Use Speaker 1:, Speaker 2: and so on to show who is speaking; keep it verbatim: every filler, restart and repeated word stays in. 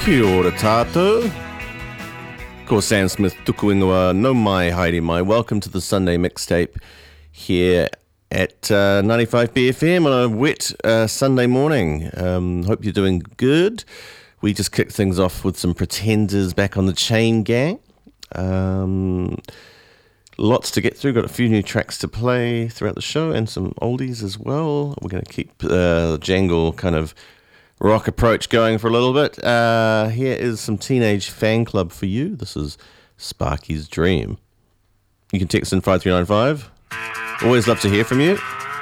Speaker 1: Kia ora tātou. Ko Sam Smith tuku ingoa, no mai, haere mai. Welcome to the Sunday mixtape here at uh, ninety-five B F M on a wet uh, Sunday morning. Um, hope you're doing good. We just kicked things off with some Pretenders back on the Chain Gang. Um, lots to get through. Got a few new tracks to play throughout the show and some oldies as well. We're going to keep uh, the jangle kind of rock approach going for a little bit. Uh, here is some Teenage Fan Club for you. This is Sparky's Dream. You can text in five three nine five. Always love to hear from you.